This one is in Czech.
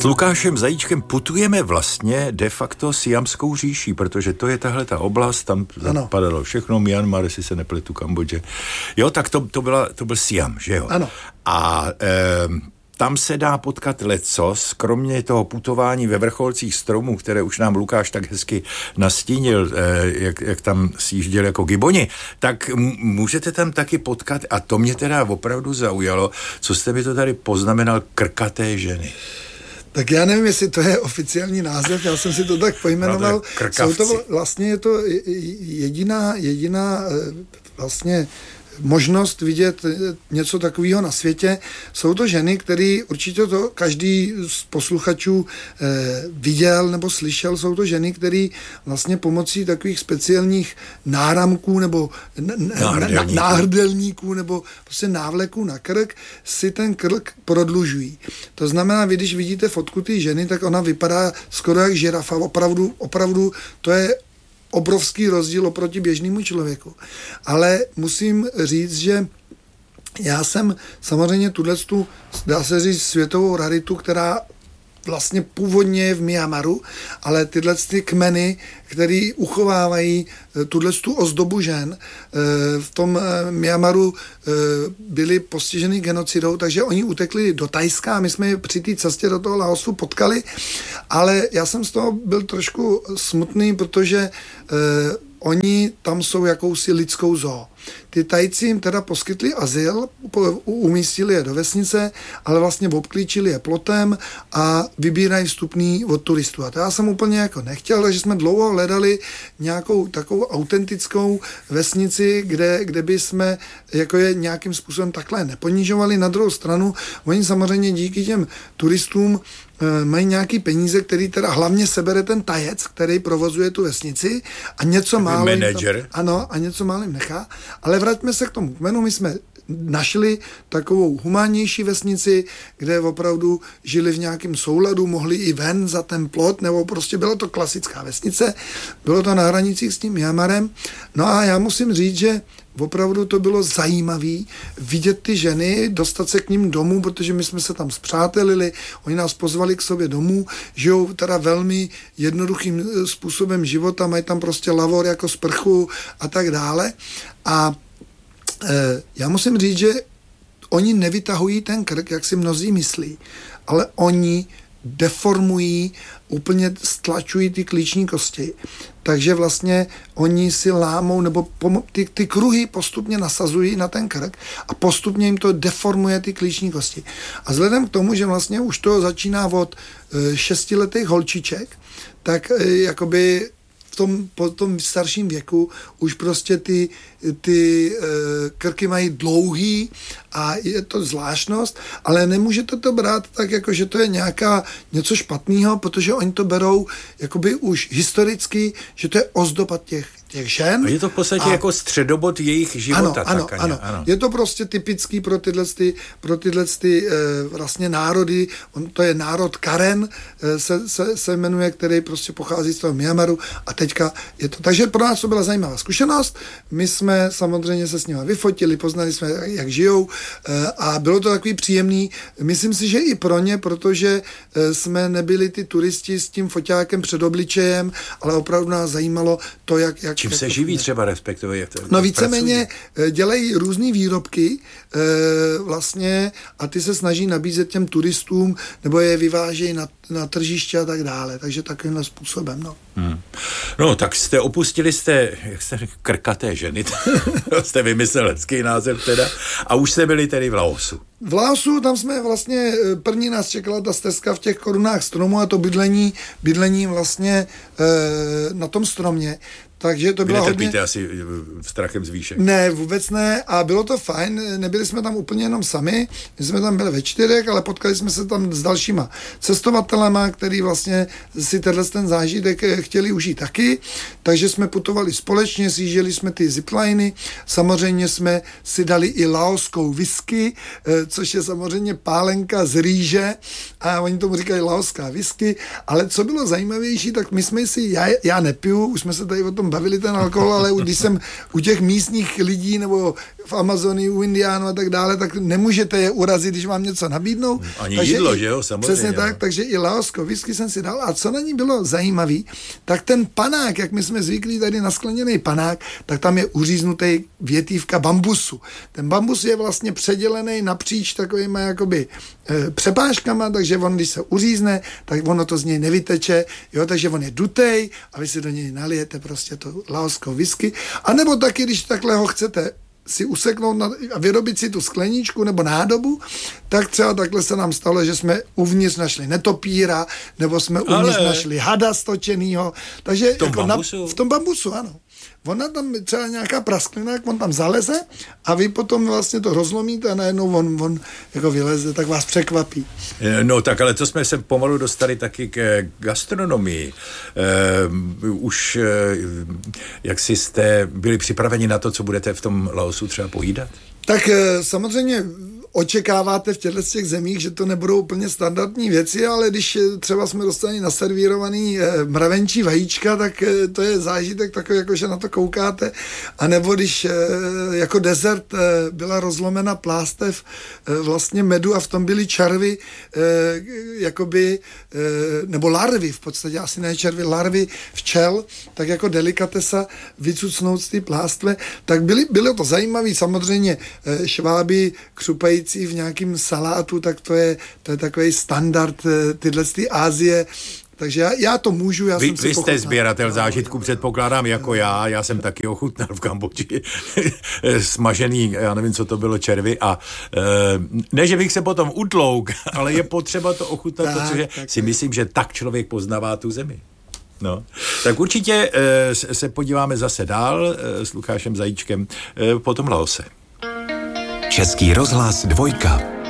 S Lukášem Zajíčkem putujeme vlastně de facto siamskou říší, protože to je tahle ta oblast, tam zapadalo všechno, Myanmar, jestli se nepletu, Kambodže. Jo, tak to byl Siam, že jo? Ano. A tam se dá potkat lecos, kromě toho putování ve vrcholcích stromů, které už nám Lukáš tak hezky nastínil, jak tam sjížděl jako giboni, tak můžete tam taky potkat, a to mě teda opravdu zaujalo, co jste mi to tady poznamenal, krkaté ženy. Tak já nevím, jestli to je oficiální název, já jsem si to tak pojmenoval. Jsou to vlastně je to jediná vlastně možnost vidět něco takového na světě. Jsou to ženy, které určitě to každý z posluchačů viděl nebo slyšel. Jsou to ženy, které vlastně pomocí takových speciálních náramků nebo náhrdelníků nebo prostě návleků na krk si ten krk prodlužují. To znamená, vy když vidíte fotku té ženy, tak ona vypadá skoro jak žirafa. Opravdu to je obrovský rozdíl oproti běžnému člověku. Ale musím říct, že já jsem samozřejmě tuto, dá se říct, světovou raritu, která vlastně původně je v Myanmaru, ale tyhle ty kmeny, který uchovávají tuto ozdobu žen, v tom Myanmaru byli postiženi genocidou, takže oni utekli do Thajska a my jsme je při té cestě do toho Laosu potkali, ale já jsem z toho byl trošku smutný, protože oni tam jsou jakousi lidskou zoo. Ty Tajci jim teda poskytli azyl, umístili je do vesnice, ale vlastně obklíčili je plotem a vybírají vstupný od turistů. A to já jsem úplně jako nechtěl, takže jsme dlouho hledali nějakou takovou autentickou vesnici, kde by jsme jako je nějakým způsobem takhle neponižovali. Na druhou stranu, oni samozřejmě díky těm turistům mají nějaký peníze, který teda hlavně sebere ten Tajec, který provozuje tu vesnici a něco málo a něco málo jim nechá. Ale vraťme se k tomu kmenu, my jsme našli takovou humánnější vesnici, kde opravdu žili v nějakém souladu, mohli i ven za ten plot, nebo prostě byla to klasická vesnice, bylo to na hranicích s tím Myanmarem. No a já musím říct, že opravdu to bylo zajímavé vidět ty ženy, dostat se k ním domů, protože my jsme se tam spřátelili, oni nás pozvali k sobě domů, žijou teda velmi jednoduchým způsobem života, mají tam prostě lavor jako sprchu a tak dále. A já musím říct, že oni nevytahují ten krk, jak si mnozí myslí, ale oni deformují, úplně stlačují ty klíční kosti. Takže vlastně oni si lámou, nebo ty kruhy postupně nasazují na ten krk a postupně jim to deformuje ty klíční kosti. A vzhledem k tomu, že vlastně už to začíná od 6letých holčiček, tak jakoby po tom starším věku už prostě ty krky mají dlouhý a je to zvláštnost, ale nemůžete to brát tak, jako že to je něco špatného, protože oni to berou jakoby už historicky, že to je ozdoba těch žen. A je to v podstatě jako středobod jejich života. Ano. Je to prostě typický pro tyhle vlastně národy. To je národ Karen, se jmenuje, který prostě pochází z toho Myanmaru a teďka je to. Takže pro nás to byla zajímavá zkušenost. My jsme samozřejmě se s nimi vyfotili, poznali jsme, jak žijou a bylo to takový příjemný. Myslím si, že i pro ně, protože jsme nebyli ty turisti s tím foťákem před obličejem, ale opravdu nás zajímalo to, jak čím se živí třeba respektive? No víceméně dělají různý výrobky vlastně a ty se snaží nabízet těm turistům nebo je vyvážejí na tržiště a tak dále. Takže takovýmhle způsobem, no. No, tak opustili jste, jak jste řekl, krkaté ženy. Jste vymyslel hezký název teda. A už jste byli tedy v Laosu. V Laosu, tam jsme vlastně, první nás čekala ta stezka v těch korunách stromu a to bydlení vlastně na tom stromě. Takže to bylo hodně... asi strachem z výšek. Ne, vůbec ne a bylo to fajn, nebyli jsme tam úplně jenom sami, my jsme tam byli ve 4, ale potkali jsme se tam s dalšíma cestovatelema, který vlastně si ten zážitek chtěli užít taky, takže jsme putovali společně, sjížděli jsme ty zipliny, samozřejmě jsme si dali i laoskou whisky, což je samozřejmě pálenka z rýže a oni tomu říkají laoská whisky, ale co bylo zajímavější, tak my jsme si, já nepiju, už jsme se tady o tom bavili ten alkohol, ale když jsem u těch místních lidí nebo v Amazonii, u Indiánů a tak dále, tak nemůžete je urazit, když vám něco nabídnou. Ani takže jídlo, že jo, samozřejmě. Přesně tak, takže i laosko whisky jsem si dal. A co na ní bylo zajímavý, tak ten panák, jak my jsme zvyklí tady na skleněný panák, tak tam je uříznutý větívka bambusu. Ten bambus je vlastně předělený napříč takovýma jakoby přepážkama, takže on, když se uřízne, tak ono to z něj nevyteče, jo, takže on je dutej a vy si do něj nalijete prostě to laosko whisky. A nebo taky, když takhle ho chcete si useknout a vyrobit si tu skleničku nebo nádobu, tak třeba takhle se nám stalo, že jsme uvnitř našli netopíra, nebo jsme uvnitř našli hada stočenýho. Takže v tom bambusu, ano. Ona tam třeba nějaká prasklina, on tam zaleze a vy potom vlastně to rozlomíte a najednou on jako vyleze, tak vás překvapí. No tak ale to jsme se pomalu dostali taky k gastronomii. Už jak si jste byli připraveni na to, co budete v tom Laosu třeba pojídat? Tak samozřejmě očekáváte v těchto těch zemích, že to nebudou úplně standardní věci, ale když třeba jsme dostali naservírovaný mravenčí vajíčka, tak to je zážitek takový, jako že na to koukáte. A nebo když jako dezert byla rozlomena plástev vlastně medu a v tom byly červy, jakoby, nebo larvy, v podstatě asi ne červy, larvy včel, tak jako delikatesa vycucnout z ty plástve, tak bylo to zajímavé. Samozřejmě šváby křupají v nějakým salátu, tak to je takový standard tyhle z té Asie. Takže já to můžu, já jsem si Vy jste sběratel zážitku, předpokládám, jako já jsem taky ochutnal v Kambodži smažený, já nevím, co to bylo, červy a ne, že bych se potom utlouk, ale je potřeba to ochutnat, protože si myslím, že tak člověk poznává tu zemi. No, tak určitě se podíváme zase dál s Lukášem Zajíčkem po tom Laose. Český rozhlas 2.